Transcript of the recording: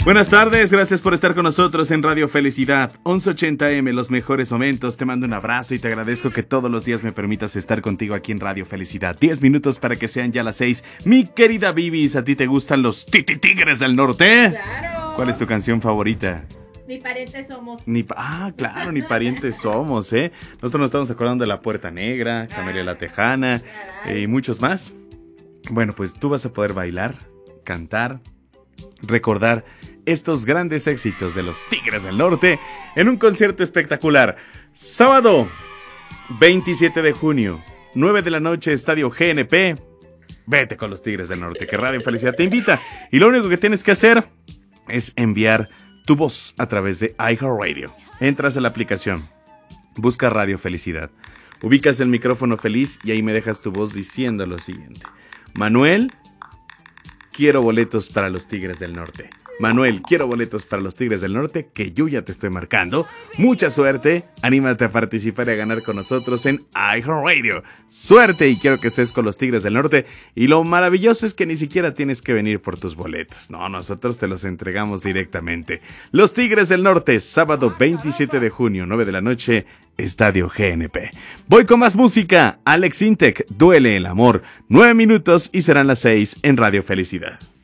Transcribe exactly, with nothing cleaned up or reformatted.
Buenas tardes, gracias por estar con nosotros en Radio Felicidad, once ochenta eme, los mejores momentos. Te mando un abrazo y te agradezco que todos los días me permitas estar contigo aquí en Radio Felicidad. Diez minutos para que sean ya las seis. Mi querida Bibis, ¿a ti te gustan los Titi Tigres del Norte? Claro. ¿Cuál es tu canción favorita? Ni parientes somos. Ni pa- ah, claro, ni parientes somos, ¿eh? Nosotros nos estamos acordando de La Puerta Negra, Camelia la Tejana eh, y muchos más. Bueno, pues tú vas a poder bailar, cantar, recordar estos grandes éxitos de los Tigres del Norte en un concierto espectacular. Sábado veintisiete de junio, nueve de la noche, Estadio G N P. Vete con los Tigres del Norte, que Radio Felicidad te invita. Y lo único que tienes que hacer es enviar tu voz a través de iHeartRadio. Entras a la aplicación, busca Radio Felicidad, ubicas el micrófono feliz y ahí me dejas tu voz diciendo lo siguiente: Manuel, quiero boletos para los Tigres del Norte. Manuel, quiero boletos para los Tigres del Norte, que yo ya te estoy marcando. Mucha suerte, anímate a participar y a ganar con nosotros en iHeartRadio. Suerte y quiero que estés con los Tigres del Norte. Y lo maravilloso es que ni siquiera tienes que venir por tus boletos. No, nosotros te los entregamos directamente. Los Tigres del Norte, sábado veintisiete de junio, nueve de la noche, Estadio G N P. Voy con más música. Alex Intec, Duele el amor. Nueve minutos y serán las seis en Radio Felicidad.